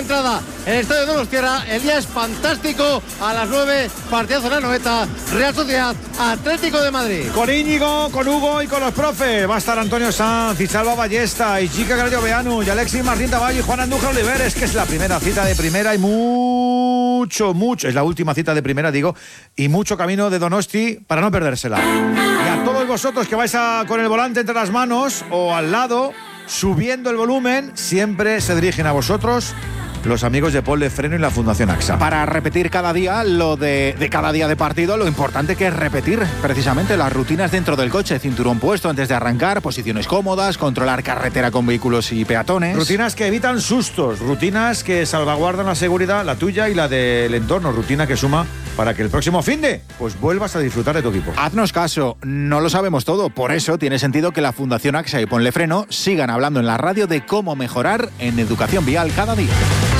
entrada en el estadio Donostiarra. El día es fantástico. A las 9, partidazo en la Anoeta, Real Sociedad, Atlético de Madrid. Con Íñigo, con Hugo y con los profes. Va a estar Antonio Sanz y Salva Ballesta y Chica Gallo Beanu y Alexis Martín Taballo y Juan Andújar Oliveres, que es la primera cita de primera y mucho, es la última cita de primera, digo, y mucho camino de Donosti para no perdérsela. Y a todos vosotros que vais con el volante entre las manos o al lado, subiendo el volumen, siempre se dirigen a vosotros los amigos de Pol de Freno y la Fundación AXA. Para repetir cada día lo de cada día de partido, lo importante que es repetir precisamente las rutinas dentro del coche. Cinturón puesto antes de arrancar, posiciones cómodas, controlar carretera con vehículos y peatones. Rutinas que evitan sustos, rutinas que salvaguardan la seguridad, la tuya y la del entorno. Rutina que suma para que el próximo finde pues vuelvas a disfrutar de tu equipo. Haznos caso, no lo sabemos todo. Por eso tiene sentido que la Fundación AXA y Ponle Freno sigan hablando en la radio de cómo mejorar en educación vial cada día.